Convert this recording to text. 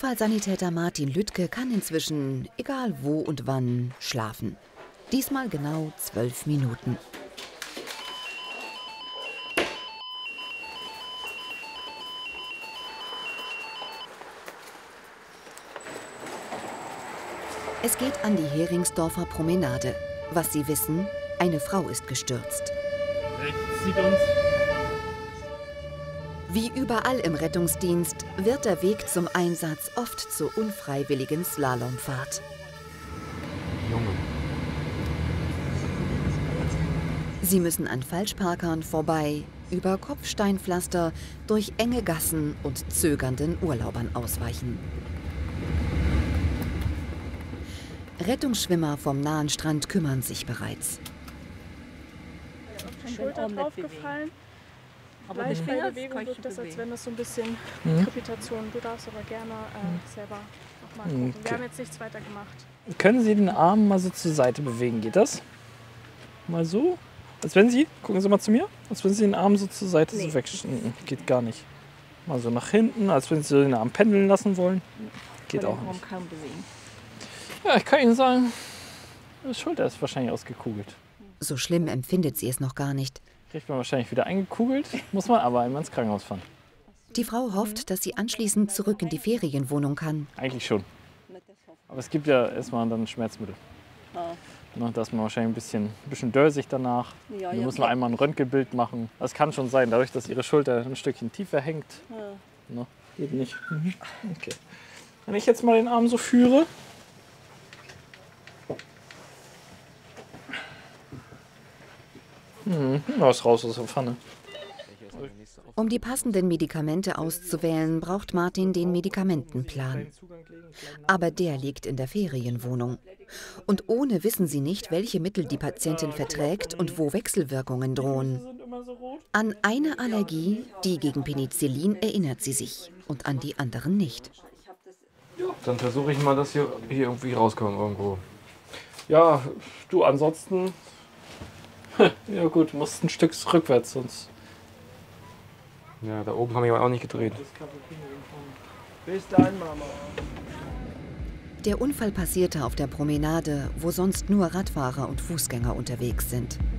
Notfallsanitäter Martin Lüttke kann inzwischen, egal wo und wann, schlafen. Diesmal genau 12 Minuten. Es geht an die Heringsdorfer Promenade. Was Sie wissen, eine Frau ist gestürzt. Rechts sieht uns. Wie überall im Rettungsdienst wird der Weg zum Einsatz oft zur unfreiwilligen Slalomfahrt. Junge. Sie müssen an Falschparkern vorbei, über Kopfsteinpflaster, durch enge Gassen und zögernden Urlaubern ausweichen. Rettungsschwimmer vom nahen Strand kümmern sich bereits. Die Schulter draufgefallen. Aber Gleich die bei Finger Bewegung wirkt das, als wenn das so ein bisschen Krepitation. Du darfst aber gerne selber nochmal gucken. Wir haben jetzt nichts weiter gemacht. Können Sie den Arm mal so zur Seite bewegen? Geht das? Mal so? Als wenn Sie, gucken Sie mal zu mir, als wenn Sie den Arm so zur Seite so wegschneiden. Geht gar nicht. Mal so nach hinten, als wenn Sie den Arm pendeln lassen wollen. Geht auch nicht. Kaum bewegen. Ja, ich kann Ihnen sagen, die Schulter ist wahrscheinlich ausgekugelt. So schlimm empfindet sie es noch gar nicht. Kriegt man wahrscheinlich wieder eingekugelt, muss man aber einmal ins Krankenhaus fahren. Die Frau hofft, dass sie anschließend zurück in die Ferienwohnung kann. Eigentlich schon. Aber es gibt ja erstmal dann Schmerzmittel. Ne, da ist man wahrscheinlich ein bisschen dösig danach. Ja, Da ja, muss man einmal ein Röntgenbild machen. Das kann schon sein, dadurch, dass ihre Schulter ein Stückchen tiefer hängt. Ne, geht nicht. Okay. Wenn ich jetzt mal den Arm so führe. Ist raus aus der Pfanne. Um die passenden Medikamente auszuwählen, braucht Martin den Medikamentenplan. Aber der liegt in der Ferienwohnung. Und ohne wissen sie nicht, welche Mittel die Patientin verträgt und wo Wechselwirkungen drohen. An eine Allergie, die gegen Penicillin, erinnert sie sich und an die anderen nicht. Dann versuche ich mal, dass hier irgendwie rauskommt irgendwo. Ja, du ansonsten. Ja gut, du musst ein Stück rückwärts, sonst. Ja, da oben haben wir auch nicht gedreht. Bis dann, Mama. Der Unfall passierte auf der Promenade, wo sonst nur Radfahrer und Fußgänger unterwegs sind.